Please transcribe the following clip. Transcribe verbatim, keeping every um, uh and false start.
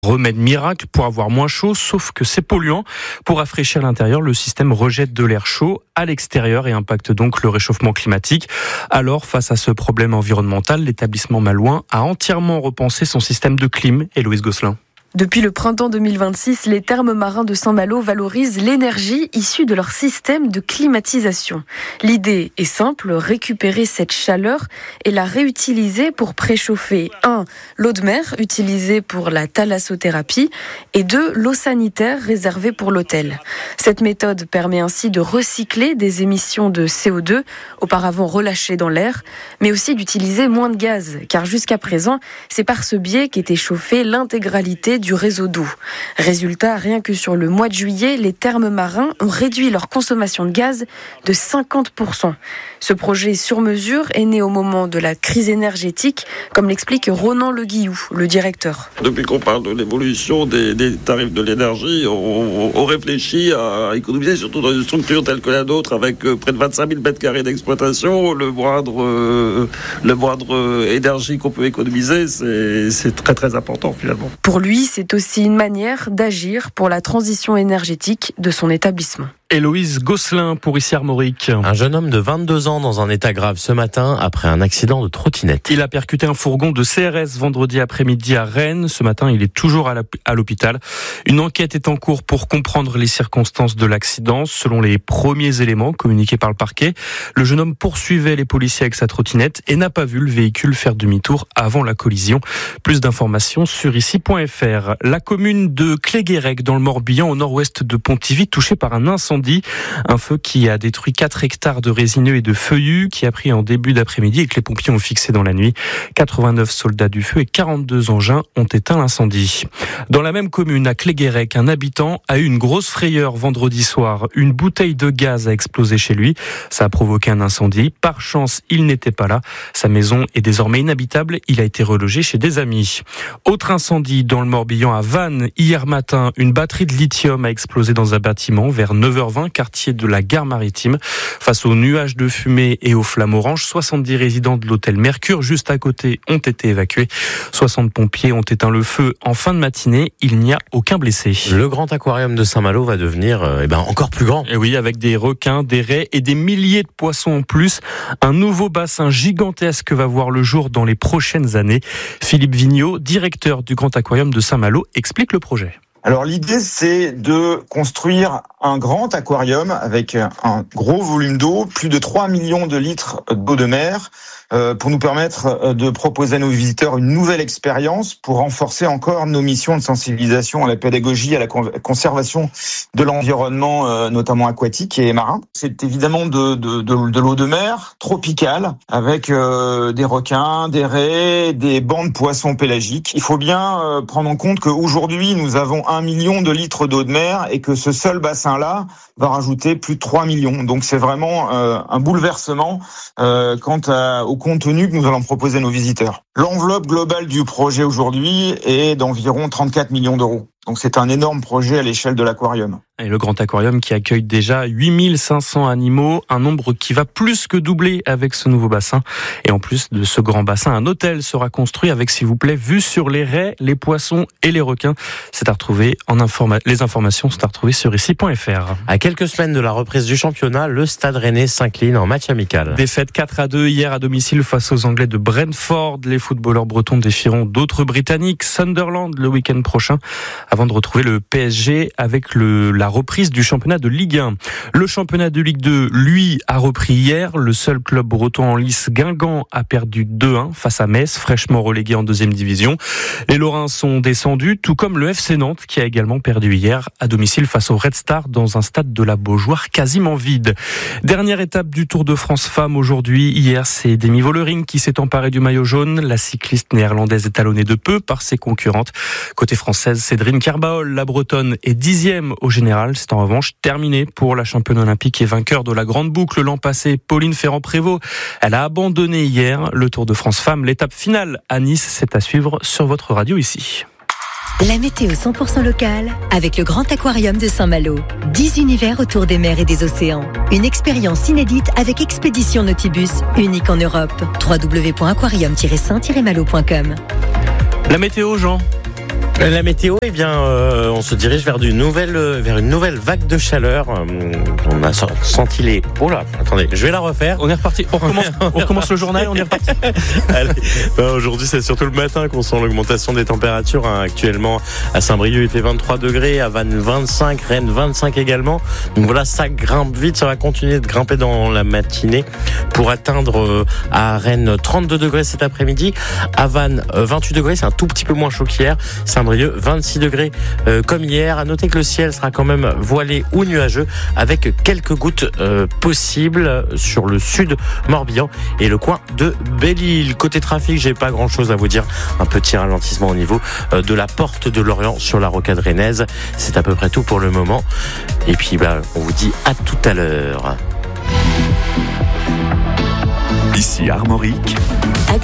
Remède miracle pour avoir moins chaud, sauf que c'est polluant. Pour rafraîchir l'intérieur, le système rejette de l'air chaud à l'extérieur et impacte donc le réchauffement climatique. Alors, face à ce problème environnemental, l'établissement Malouin a entièrement repensé son système de clim. Héloïse Gosselin. Depuis le printemps deux mille vingt-six, les thermes marins de Saint-Malo valorisent l'énergie issue de leur système de climatisation. L'idée est simple, récupérer cette chaleur et la réutiliser pour préchauffer un l'eau de mer utilisée pour la thalassothérapie et deux l'eau sanitaire réservée pour l'hôtel. Cette méthode permet ainsi de recycler des émissions de C O deux auparavant relâchées dans l'air, mais aussi d'utiliser moins de gaz, car jusqu'à présent, c'est par ce biais qu'était chauffée l'intégralité du réseau d'eau. Résultat, rien que sur le mois de juillet, les thermes marins ont réduit leur consommation de gaz de cinquante pour cent. Ce projet sur mesure est né au moment de la crise énergétique, comme l'explique Ronan Le Guillou, le directeur. Depuis qu'on parle de l'évolution des, des tarifs de l'énergie, on, on réfléchit à économiser, surtout dans une structure telle que la nôtre, avec près de vingt-cinq mille mètres carrés d'exploitation. Le moindre, euh, le moindre énergie qu'on peut économiser, c'est, c'est très très important finalement. Pour lui, c'est aussi une manière d'agir pour la transition énergétique de son établissement. Héloïse Gosselin pour ici Armorique. Un jeune homme de vingt-deux ans dans un état grave ce matin après un accident de trottinette. Il a percuté un fourgon de C R S vendredi après-midi à Rennes. Ce matin, il est toujours à l'hôpital. Une enquête est en cours pour comprendre les circonstances de l'accident. Selon les premiers éléments communiqués par le parquet, le jeune homme poursuivait les policiers avec sa trottinette et n'a pas vu le véhicule faire demi-tour avant la collision. Plus d'informations sur ici point f r. La commune de Cléguérec dans le Morbihan au nord-ouest de Pontivy touchée par un incendie. Un feu qui a détruit quatre hectares de résineux et de feuillus, qui a pris en début d'après-midi et que les pompiers ont fixé dans la nuit. quatre-vingt-neuf soldats du feu et quarante-deux engins ont éteint l'incendie. Dans la même commune, à Cléguérec, un habitant a eu une grosse frayeur vendredi soir. Une bouteille de gaz a explosé chez lui. Ça a provoqué un incendie. Par chance, il n'était pas là. Sa maison est désormais inhabitable. Il a été relogé chez des amis. Autre incendie dans le Morbihan à Vannes. Hier matin, une batterie de lithium a explosé dans un bâtiment vers neuf heures vingt, quartier de la gare maritime. Face aux nuages de fumée et aux flammes oranges, soixante-dix résidents de l'hôtel Mercure, juste à côté, ont été évacués. soixante pompiers ont éteint le feu en fin de matinée. Il n'y a aucun blessé. Le grand aquarium de Saint-Malo va devenir euh, eh ben, encore plus grand. Et oui, avec des requins, des raies et des milliers de poissons en plus. Un nouveau bassin gigantesque va voir le jour dans les prochaines années. Philippe Vigneault, directeur du grand aquarium de Saint-Malo, explique le projet. Alors l'idée, c'est de construire un grand aquarium avec un gros volume d'eau, plus de trois millions de litres d'eau de mer, euh, pour nous permettre de proposer à nos visiteurs une nouvelle expérience pour renforcer encore nos missions de sensibilisation à la pédagogie, à la conservation de l'environnement, euh, notamment aquatique et marin. C'est évidemment de, de, de, de l'eau de mer tropicale avec euh, des requins, des raies, des bancs de poissons pélagiques. Il faut bien euh, prendre en compte qu'aujourd'hui, nous avons un million de litres d'eau de mer et que ce seul bassin-là va rajouter plus de trois millions. Donc c'est vraiment euh, un bouleversement euh, quant à, au contenu que nous allons proposer à nos visiteurs. L'enveloppe globale du projet aujourd'hui est d'environ trente-quatre millions d'euros. Donc c'est un énorme projet à l'échelle de l'aquarium. Et le grand aquarium qui accueille déjà huit mille cinq cents animaux, un nombre qui va plus que doubler avec ce nouveau bassin. Et en plus de ce grand bassin, un hôtel sera construit avec, s'il vous plaît, vue sur les raies, les poissons et les requins. C'est à retrouver en informa- les informations sont à retrouver sur ici point f r. À quelques semaines de la reprise du championnat, le Stade Rennais s'incline en match amical. Défaite quatre à deux hier à domicile face aux Anglais de Brentford. Les footballeurs bretons défieront d'autres Britanniques, Sunderland, le week-end prochain, avant de retrouver le P S G avec le, la reprise du championnat de Ligue un. Le championnat de Ligue deux, lui, a repris hier. Le seul club breton en lice, Guingamp, a perdu deux un face à Metz, fraîchement relégué en deuxième division. Les Lorrains sont descendus, tout comme le F C Nantes, qui a également perdu hier à domicile face au Red Star dans un stade de la Beaujoire quasiment vide. Dernière étape du Tour de France femmes aujourd'hui. Hier, c'est Demi Vollering qui s'est emparée du maillot jaune. La cycliste néerlandaise est talonnée de peu par ses concurrentes. Côté française, Cédrine Kerbaol, la bretonne, est dixième au général. C'est en revanche terminé pour la championne olympique et vainqueur de la grande boucle l'an passé, Pauline Ferrand-Prévot. Elle a abandonné hier le Tour de France femmes. L'étape finale à Nice, c'est à suivre sur votre radio ici. La météo cent pour cent locale avec le grand aquarium de Saint-Malo. dix univers autour des mers et des océans. Une expérience inédite avec Expédition Nautibus, unique en Europe. w w w point aquarium tiret saint tiret malo point com. La météo, Jean. La météo, eh bien, euh, on se dirige vers, du nouvelle, vers une nouvelle vague de chaleur. Euh, on a senti les... Oh là, attendez, je vais la refaire. On est reparti. On recommence, on recommence le journal, on est reparti. Allez, ben, aujourd'hui, c'est surtout le matin qu'on sent l'augmentation des températures. Hein. Actuellement, à Saint-Brieuc, il fait vingt-trois degrés, à Vannes vingt-cinq, Rennes vingt-cinq également. Donc voilà, ça grimpe vite, ça va continuer de grimper dans la matinée pour atteindre euh, à Rennes trente-deux degrés cet après-midi. À Vannes, euh, vingt-huit degrés, c'est un tout petit peu moins chaud qu'hier. Saint-Brieuc, vingt-six degrés euh, comme hier. À noter que le ciel sera quand même voilé ou nuageux avec quelques gouttes euh, possibles sur le sud Morbihan et le coin de Belle-Île. Côté trafic, j'ai pas grand chose à vous dire. Un petit ralentissement au niveau euh, de la porte de Lorient sur la rocade rennaise. C'est à peu près tout pour le moment. Et puis, bah, on vous dit à tout à l'heure. Ici Armorique.